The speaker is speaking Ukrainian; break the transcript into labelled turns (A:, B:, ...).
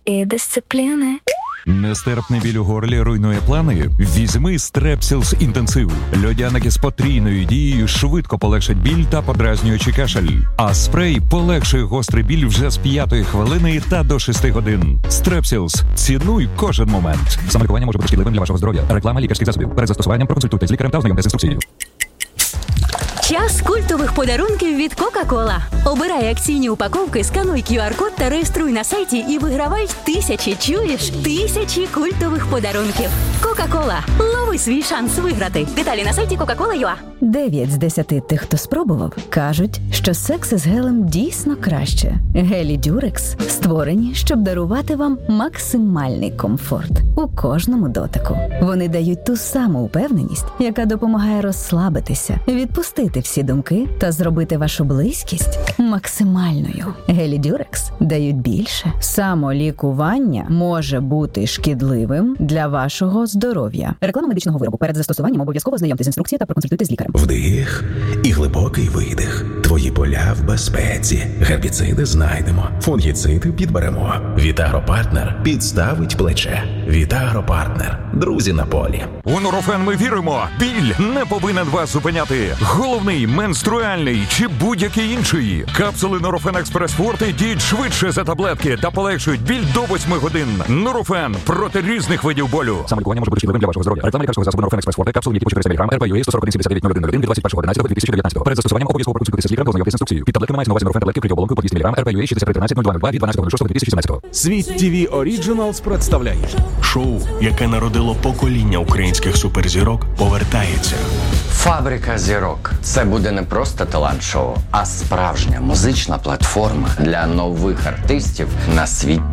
A: і дисципліни.
B: Нестерпний біль у горлі руйнує плани? Візьми Стрепсілс інтенсив. Льодяники з потрійною дією швидко полегшать біль та подразнюючий кашель. А спрей полегшує гострий біль вже з 5-ї хвилини та до 6 годин. Стрепсілс. Цінуй кожен момент. Самолікування може бути шкідливим для вашого здоров'я. Реклама лікарських засобів. Перед застосуванням проконсультуйте з лікарем та ознайомтесь з інструкцією.
C: Час культових подарунків від Кока-Кола. Обирай акційні упаковки, скануй QR-код та реєструй на сайті і вигравай тисячі культових подарунків. Кока-Кола. Лови свій шанс виграти. Деталі на сайті Coca-Cola.ua.
D: 9 з 10 тих, хто спробував, кажуть, що секс із гелем дійсно краще. Гелі Дюрекс створені, щоб дарувати вам максимальний комфорт у кожному дотику. Вони дають ту саму упевненість, яка допомагає розслабитися, відпустити всі думки та зробити вашу близькість максимальною. Гелі Дюрекс дають більше. Самолікування може бути шкідливим для вашого здоров'я. Реклама медичного виробу. Перед застосуванням обов'язково знайомтесь з інструкцією та проконсультуйте з лікарем.
E: Вдих і глибокий видих. Твої поля в безпеці. Гербіциди знайдемо. Фунгіциди підберемо. Вітагропартнер підставить плече. Вітагропартнер. Друзі на полі.
B: У Нурофен ми віримо. Біль не повинен вас зупиняти. Головний, менструальний чи будь-який інший. Капсули Нурофен Експрес Форте діють швидше за таблетки та полегшують біль до 8 годин. Нурофен проти різних видів болю. Самолікування може бути шкідливим для вашого здоров'я. Реклама лікарського засобу Нурофен Експрес Форте. Капсули, які по 400 мг, РПЮА 141-79-01-01 від 21.11.2019. Перед застосуванням обов'язково проконсультуйтеся з лікарем та ознайомтесь з інструкцією. Під таблетками мається на увазі Нурофен таблетки при оболонку по 200 мг, РПЮА 6313-0202 від 12.06.2017.
F: Світ ТВ Оріджиналс представляє шоу, яке народило покоління українських суперзірок, повертається.
G: Фабрика зірок. Це буде не просто талант-шоу, а справжня музична платформа для нових артистів на світ